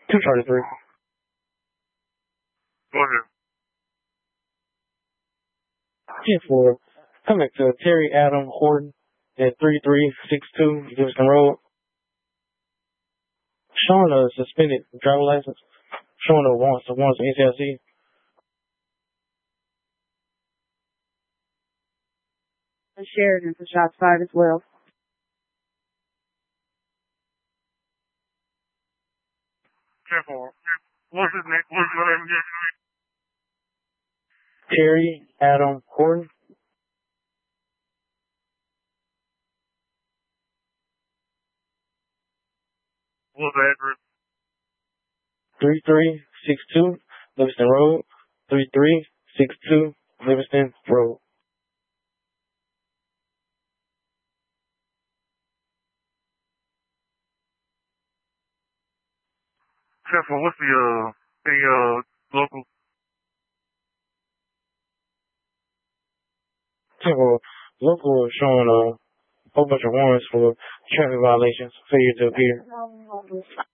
233. Go ahead. 10-4. Coming to Terry Adam Horton at 3362 Livingston Road. Showing a suspended driver license. Showing a warrants NCIC. Sheridan for shots fired as well. Careful. What's his name? What's his name again? Terry Adam Horton. What's the address? 3362 Livingston Road. 3362 Livingston Road. Careful. What's the local? 10-4. Local is showing a whole bunch of warrants for traffic violations, failure to appear.